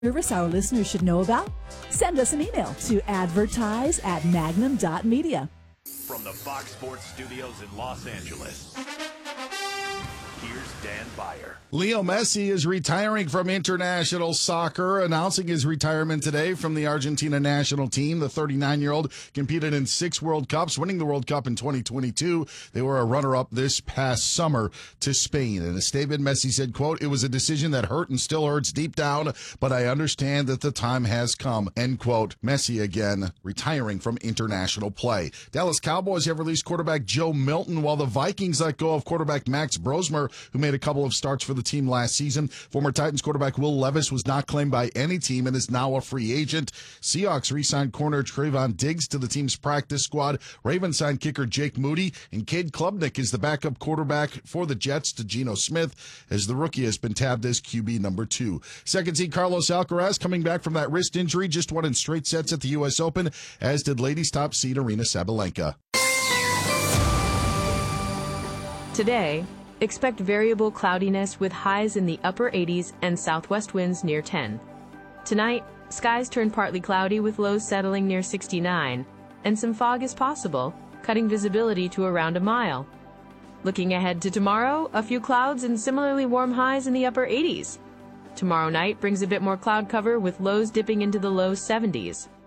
Service our listeners should know about? Send us an email to advertise@magnum.media. From the Fox Sports Studios in Los Angeles, here's Dan Beyer. Leo Messi is retiring from international soccer, announcing his retirement today from the Argentina national team. The 39-year-old competed in 6 World Cups, winning the World Cup in 2022. They were a runner-up this past summer to Spain. In a statement, Messi said, quote, "It was a decision that hurt and still hurts deep down, but I understand that the time has come," end quote. Messi again retiring from international play. Dallas Cowboys have released quarterback Joe Milton, while the Vikings let go of quarterback Max Brosmer, who made a couple of starts for the team last season. Former Titans quarterback Will Levis was not claimed by any team and is now a free agent. Seahawks re-signed corner Trayvon Diggs to the team's practice squad. Ravens signed kicker Jake Moody, and Cade Klubnik is the backup quarterback for the Jets to Geno Smith, as the rookie has been tabbed as QB number 2. Second seed Carlos Alcaraz coming back from that wrist injury, just won in straight sets at the U.S. Open, as did ladies top seed Aryna Sabalenka. Today, expect variable cloudiness with highs in the upper 80s and southwest winds near 10. Tonight, skies turn partly cloudy with lows settling near 69, and some fog is possible, cutting visibility to around a mile. Looking ahead to tomorrow, a few clouds and similarly warm highs in the upper 80s. Tomorrow night brings a bit more cloud cover with lows dipping into the low 70s.